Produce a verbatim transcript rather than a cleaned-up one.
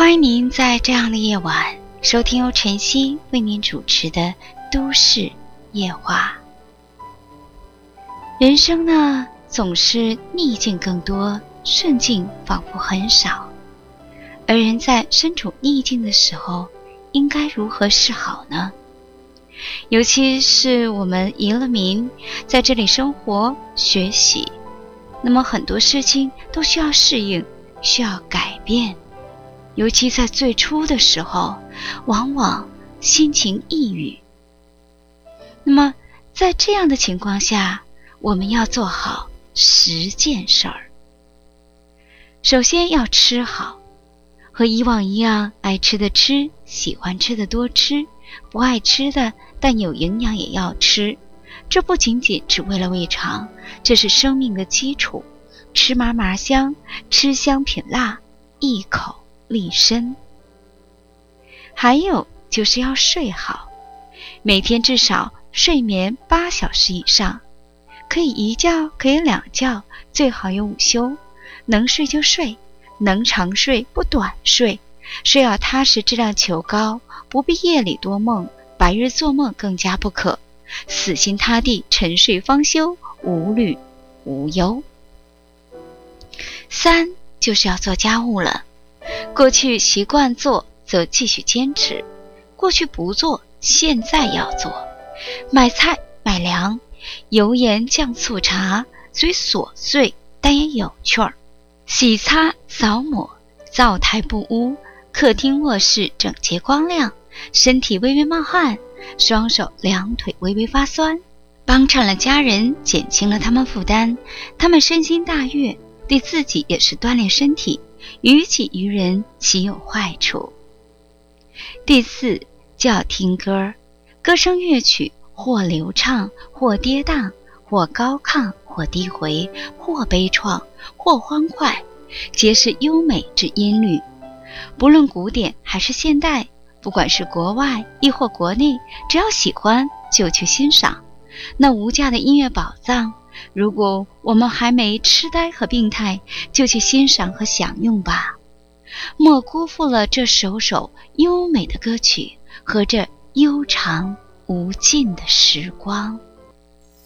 欢迎您在这样的夜晚收听由晨曦为您主持的都市夜话。人生呢，总是逆境更多，顺境仿佛很少。而人在身处逆境的时候，应该如何是好呢？尤其是我们移了民，在这里生活学习，那么很多事情都需要适应，需要改变。尤其在最初的时候，往往心情抑郁。那么在这样的情况下，我们要做好十件事儿。首先要吃好，和以往一样，爱吃的吃，喜欢吃的多吃，不爱吃的但有营养也要吃。这不仅仅只为了胃肠，这是生命的基础。吃嘛嘛香，吃香品辣，一口立身。还有就是要睡好，每天至少睡眠八小时以上，可以一觉，可以两觉，最好有午休。能睡就睡，能长睡不短睡，睡要踏实，质量求高，不必夜里多梦，白日做梦更加不可。死心塌地，沉睡方休，无虑无忧。三就是要做家务了。过去习惯做，则继续坚持；过去不做，现在要做。买菜、买粮、油盐酱醋茶，虽琐碎，但也有趣儿。洗擦、扫抹，灶台不污，客厅卧室整洁光亮，身体微微冒汗，双手两腿微微发酸，帮衬了家人，减轻了他们负担，他们身心大悦，对自己也是锻炼身体，于己于人岂有坏处。第四，就要听歌，歌声乐曲或流畅，或跌宕，或高亢，或低回，或悲怆，或欢快，皆是优美之音律。不论古典还是现代，不管是国外亦或国内，只要喜欢就去欣赏。那无价的音乐宝藏，如果我们还没痴呆和病态，就去欣赏和享用吧，莫辜负了这首首优美的歌曲和这悠长无尽的时光。